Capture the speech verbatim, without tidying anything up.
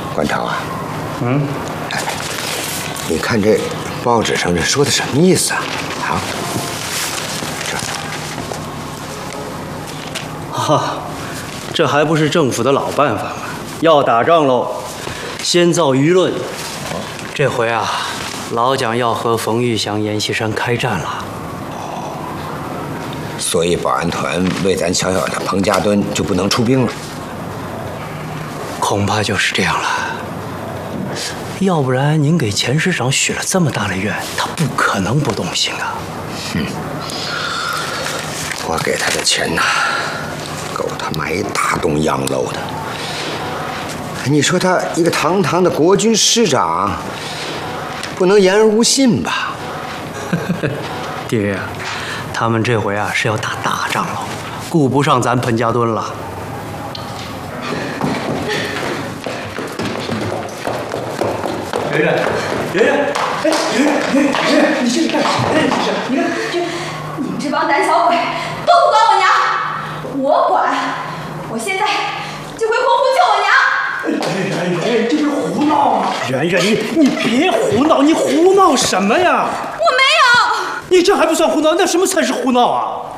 关超啊， 嗯， 哎，你看这报纸上这说的什么意思啊？啊，这， 哈，这还不是政府的老办法吗？要打仗喽，先造舆论。这回啊，老蒋要和冯玉祥、阎锡山开战了。 所以保安团为咱小小的彭家墩就不能出兵了。 恐怕就是这样了。要不然您给钱师长许了这么大的愿，他不可能不动心啊。 哼，我给他的钱呐，够他买一大栋洋楼的。你说他一个堂堂的国军师长，不能言而无信吧？ 爹，他们这回啊是要打大仗了，顾不上咱彭家墩了。圆圆，圆圆，哎，圆圆，圆圆，圆圆，你这是干什么呀？你这是，你看这， 你们这帮胆小鬼都不管我娘，我管！我现在就回洪湖救我娘。 圆圆，圆圆，这不是胡闹吗？圆圆，你你别胡闹，你胡闹什么呀？ 我没有。 你这还不算胡闹，那什么才是胡闹啊？